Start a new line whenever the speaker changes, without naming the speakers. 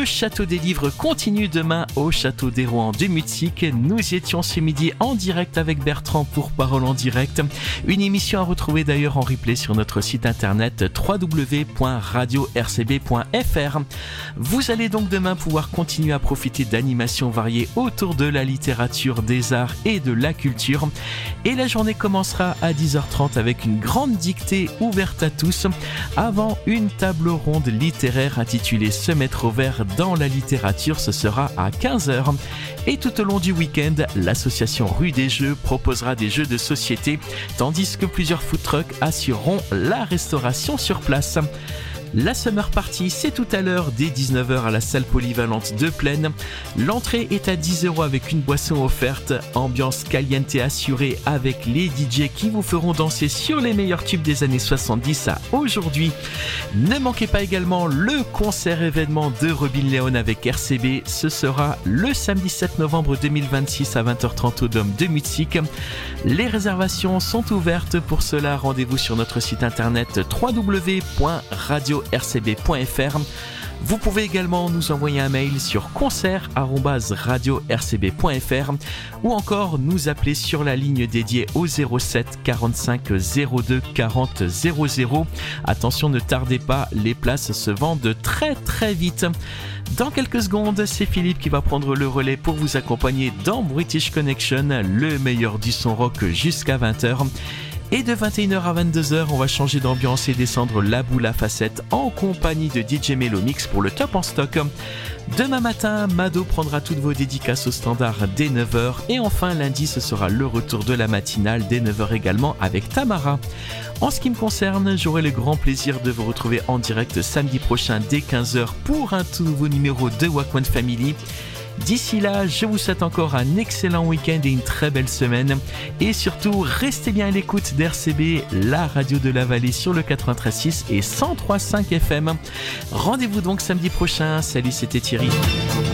Le Château des Livres continue demain au Château des Rouen de Mutzig. Nous y étions ce midi en direct avec Bertrand pour Parole en direct. Une émission à retrouver d'ailleurs en replay sur notre site internet www.radio-rcb.fr. Vous allez donc demain pouvoir continuer à profiter d'animations variées autour de la littérature, des arts et de la culture. Et la journée commencera à 10h30 avec une grande dictée ouverte à tous avant une table ronde littéraire intitulée Se mettre au vert dans la littérature. Ce sera à 15h. Et tout au long du week-end, l'association Rue des Jeux proposera des jeux de société, tandis que plusieurs food trucks assureront la restauration sur place. La Summer Party, c'est tout à l'heure dès 19h à la salle polyvalente de Plaine. L'entrée est à 10€ avec une boisson offerte. Ambiance caliente assurée avec les DJ qui vous feront danser sur les meilleurs tubes des années 70 à aujourd'hui. Ne manquez pas également le concert événement de Robin Leon avec RCB. Ce sera le samedi 7 novembre 2026 à 20h30 au Dôme de Mutzig. Les réservations sont ouvertes. Pour cela, rendez-vous sur notre site internet www.radio-rcb.fr. Vous pouvez également nous envoyer un mail sur concert@radio-rcb.fr ou encore nous appeler sur la ligne dédiée au 07 45 02 40 00. Attention, ne tardez pas, les places se vendent très très vite. Dans quelques secondes, c'est Philippe qui va prendre le relais pour vous accompagner dans British Connection, le meilleur du son rock jusqu'à 20h. Et de 21h à 22h, on va changer d'ambiance et descendre la boule à facettes en compagnie de DJ Melomix pour le top en stock. Demain matin, Mado prendra toutes vos dédicaces au standard dès 9h. Et enfin, lundi, ce sera le retour de la matinale dès 9h également avec Tamara. En ce qui me concerne, j'aurai le grand plaisir de vous retrouver en direct samedi prochain dès 15h pour un tout nouveau numéro de Walkman Family. D'ici là, je vous souhaite encore un excellent week-end et une très belle semaine. Et surtout, restez bien à l'écoute d'RCB, la radio de la vallée sur le 93.6 et 103.5 FM. Rendez-vous donc samedi prochain. Salut, c'était Thierry.